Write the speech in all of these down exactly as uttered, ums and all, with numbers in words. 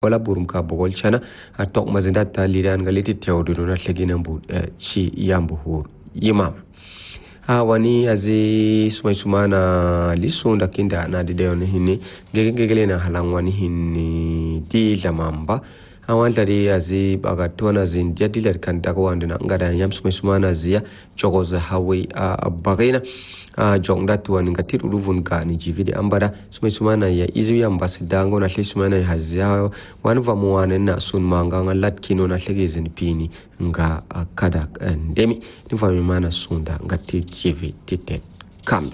wala burum ka bogol chana atok mazinda ta liran galiti teodu na tlagina bud chi yambu hur yimam wani azi sumai sumana lisunda kinda na dideo ni hini gegegele na halang wani hini di lamamba awan tadi azi bagatona zin dia dilar kanta ko andina ngada yam sumai sumana zia chogoza hawi bagina jongda tuan ngatir uruvun ka ni jividi ambada sumai sumana ya izu yam basidango na tle sumana ya hazia wan vamuane na sun manga ngalat kino na tlege zin pini nga kada ndemi ni famimana sunda ngati jivi titet kambi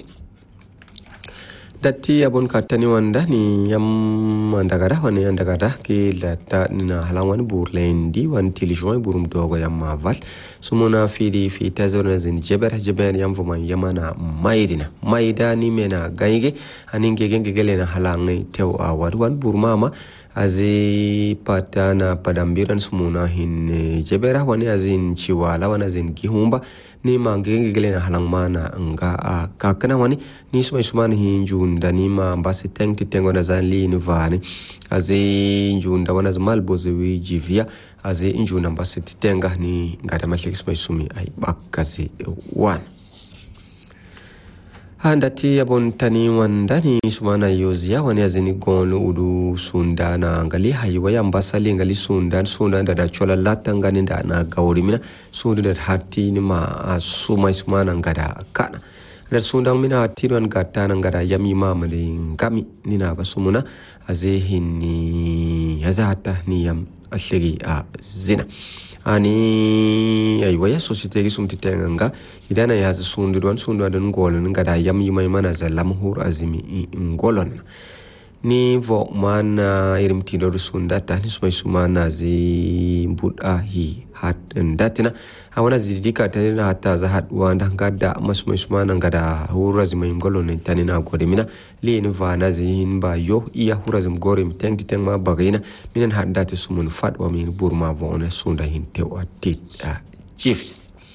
dati abon katani wanda ni yam andagada wani andagada ki lata nina halangwani burlendi wan tilijwani burum dogo yam maval sumuna fidi fi tazorna zin jeber jeber yam vuma yamana maidina maidani mena gaige aninge genge gele na halangai tew awadwan burmama azi patana padambiran sumuna hin jebera wani azin chiwala wana zin kihumba ni mangenge gele na halangmana nga kakana wani ni sumai sumana hin junda ni ma mbasi tengti tengo na zanli ni vani azi junda wana zmal bozewi jivia azi injuna mbasi titenga ni ngada mashlik sumai sumi ay bakazi wan handati abon tani wanda ni sumana yozia wani azini gonu udu sunda na ngali haywa ya mbasali ngali sunda sunda da chola latanga ni da na gaurimina sunda da hati ni ma sumai sumana ngada kana da sunda mina hatiran gata na ngada yami mama de ngami ni na basumuna azehin ni azata ni yam ashigi a zina ani aywa ya societe gi sumti tenga idana ya sundu don sundu don golon ngada yam yimay mana zalam hur azimi ngolon ni vo mana irim tido sunda ta ni sumay sumana zi buda hi hat ndatina awana zidika tanina hatta za hat wanda ngada masumay sumana ngada hur azimi ngolon tanina godemina li ni vana zin ba yo iya hur azim gorem tengti tengma bagina minan hadda sumun fat wa min burma vona sunda hin tewa tit jifi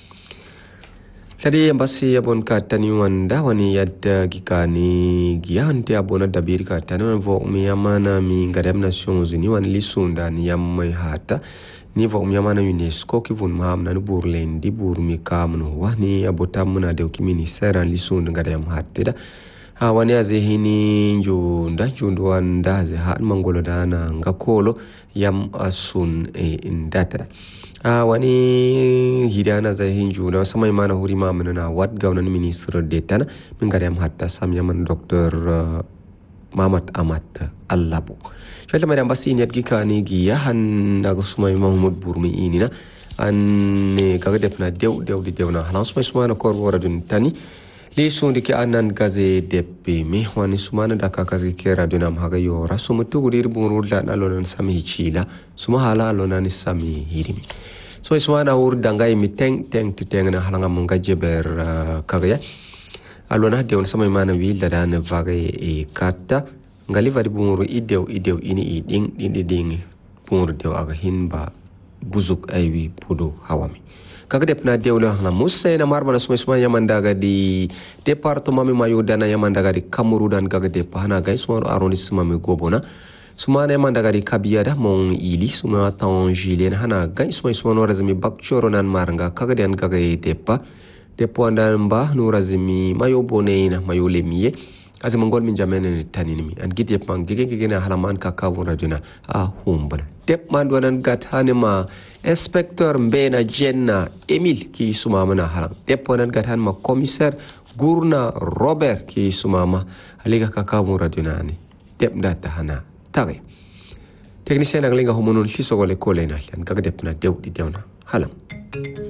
tadi embasi abon katani wanda wani yadda gikani giyante abona dabiri katani vo mi yamana mi ngadam nation zuni wani lisunda ni yammai hata ni vo mi yamana UNESCO ki vun maham na burlendi burmi kamnu wani abotamuna de ki ministera lisunda ngadam hatta wani azehini njunda njundu wanda ze hat mangolo dana ngakolo yam asun e indatara ah wani hidana za hinjuna sama imana huri mamana na wat gawnan minister detana mingare am hatta sam yaman doctor uh, Mamat Amat Allabu shata madam basi ni adgika ni giyahan na gusmay Mahmud Burmi inina an kaga defna dew dew di dewna halan sumay sumana kor wora dun tani li sundi ki anan gaze deppe mi wani sumana daka kaze kera dunam haga yora sumutu gudir bunur la alonan sami chila suma hala alonan sami hirimi so sumana ur dangai mi teng teng tu teng na halanga munga jeber uh, kaga alona de on sama mana wi la dan vaga e katta ngali vadi bunuru idew idew ini iding ding ding bunuru dew aga hinba buzuk aywi pudo hawami kaga depna dewla na musse na marba na suma suma yamandaga di departement mi mayo dana yamandaga di kamuru dan kaga de pana gai suma arrondissement mi gobona suma na yamandaga di kabiyada mon ili suma tangilen hana gai suma suma no razmi bakchoro nan maranga kaga den kaga depa depo andan ba no razmi mayo boneina mayo lemiye azima ngol min jamene tanini mi an gide pang gege gege na halaman ka kavu raduna a humbana dep man donan gatane ma inspecteur mbena jenna Emil ki sumama na halang dep donan gatan ma commissaire gurna Robert ki sumama aliga ka kavu raduna ni dep data hana tare technicien anglinga homonun lisogole kolena yan kaga dep na dew di dewna halang